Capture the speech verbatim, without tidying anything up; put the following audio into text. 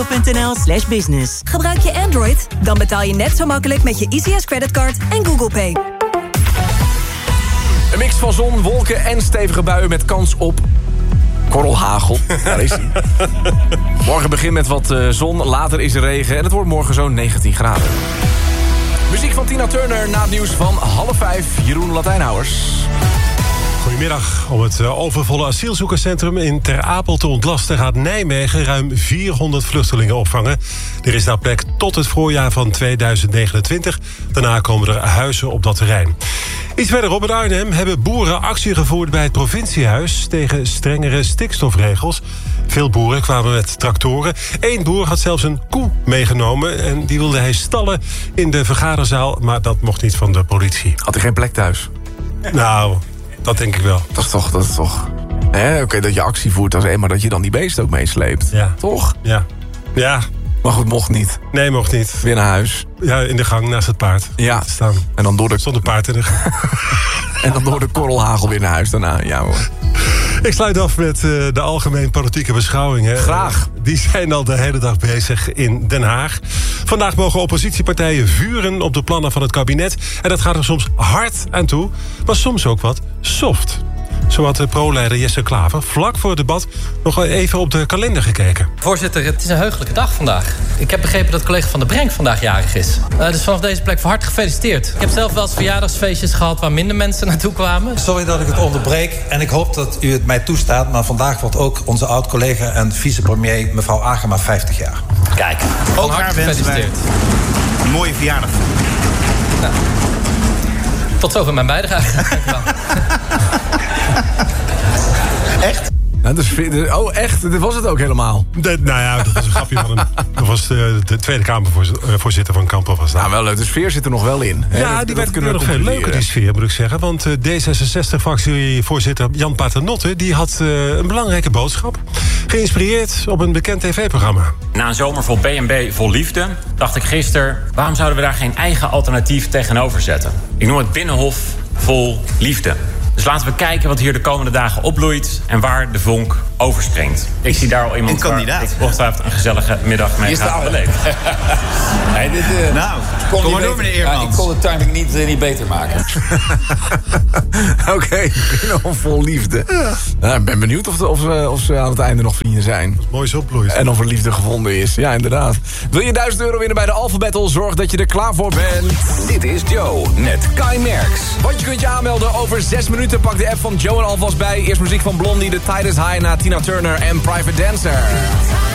punt n l slash business. Gebruik je Android? Dan betaal je net zo makkelijk met je I C S creditcard en Google Pay. Een mix van zon, wolken en stevige buien met kans op korrelhagel. Daar is hij. Morgen begint met wat uh, zon, later is er regen en het wordt morgen zo'n negentien graden. Muziek van Tina Turner na het nieuws van half vijf. Jeroen Latijnhouwers. Goedemiddag. Om het overvolle asielzoekerscentrum in Ter Apel te ontlasten gaat Nijmegen ruim vierhonderd vluchtelingen opvangen. Er is daar plek tot het voorjaar van tweeduizend negenentwintig. Daarna komen er huizen op dat terrein. Iets verderop in Arnhem hebben boeren actie gevoerd bij het provinciehuis tegen strengere stikstofregels. Veel boeren kwamen met tractoren. Eén boer had zelfs een koe meegenomen en die wilde hij stallen in de vergaderzaal, maar dat mocht niet van de politie. Had hij geen plek thuis? Nou, dat denk ik wel. Dat is toch, dat is toch... Oké, okay, dat je actie voert als maar dat je dan die beesten ook meesleept. Ja. Toch? Ja. Ja. Maar goed, mocht niet. Nee, mocht niet. Weer naar huis. Ja, in de gang naast het paard. Ja. Staan. En dan door de... Stond een paard in de gang. En dan door de korrelhagel weer naar huis daarna. Ja hoor. Ik sluit af met uh, de algemeen politieke beschouwingen. Graag. Uh, die zijn al de hele dag bezig in Den Haag. Vandaag mogen oppositiepartijen vuren op de plannen van het kabinet. En dat gaat er soms hard aan toe, maar soms ook wat soft. Zo had de pro-leider Jesse Klaver vlak voor het debat nog even op de kalender gekeken. Voorzitter, het is een heugelijke dag vandaag. Ik heb begrepen dat collega Van der Brenk vandaag jarig is. Uh, dus vanaf deze plek van harte gefeliciteerd. Ik heb zelf wel eens verjaardagsfeestjes gehad waar minder mensen naartoe kwamen. Sorry dat ik het onderbreek en ik hoop dat u het mij toestaat, maar vandaag wordt ook onze oud-collega en vicepremier mevrouw Agema vijftig jaar. Kijk, van ook harte gefeliciteerd. Een mooie verjaardag. Nou, tot zover mijn bijdrage. Dank u wel. Echt? Nou, dus, oh, echt? Dit was het ook helemaal? De, nou ja, dat was een grapje van een... Dat was de, de Tweede Kamervoorzitter van Kampen. Was dat. Nou, wel leuk. De sfeer zit er nog wel in. Ja, dat, die dat werd nog veel leuker, die sfeer, moet ik zeggen. Want uh, D zesenzestig-fractievoorzitter Jan Paternotte... die had uh, een belangrijke boodschap. Geïnspireerd op een bekend tv-programma. Na een zomer vol B en B vol liefde dacht ik gisteren... waarom zouden we daar geen eigen alternatief tegenover zetten? Ik noem het Binnenhof vol liefde. Dus laten we kijken wat hier de komende dagen opbloeit... en waar de vonk overspringt. Ik zie daar al iemand waar ik ongetwijfeld een gezellige middag mee ga beleven. Nee, dit, uh, nou, kom, kom maar door, meneer Eermans. Ja, ik kon de timing niet, uh, niet beter maken. Oké, okay, Binnenhof vol liefde. Ja. Nou, ik ben benieuwd of, de, of, ze, of ze aan het einde nog vrienden zijn. Dat is mooi zo opbloeit. En of er liefde gevonden is. Ja, inderdaad. Wil je duizend euro winnen bij de Alpha Battle? Zorg dat je er klaar voor bent. Dit is Joe met Kai Merks. Want je kunt je aanmelden over zes minuten. Pak de app van Joe en alvast bij. Eerst muziek van Blondie, The Tide is High na Tina Turner en Private Dancer.